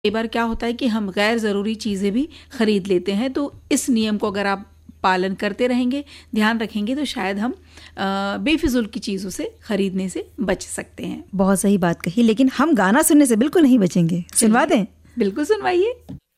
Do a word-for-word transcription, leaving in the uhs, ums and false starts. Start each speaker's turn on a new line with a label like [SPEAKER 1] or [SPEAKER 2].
[SPEAKER 1] कई बार क्या होता है कि हम गैर ज़रूरी चीज़ें भी खरीद लेते हैं, तो इस नियम को अगर आप पालन करते रहेंगे, ध्यान रखेंगे, तो शायद हम बेफिजूल की चीज़ों से खरीदने से बच सकते हैं।
[SPEAKER 2] बहुत सही बात कही, लेकिन हम गाना सुनने से बिल्कुल नहीं बचेंगे। सुनवा दें?
[SPEAKER 1] बिल्कुल सुनवाइए।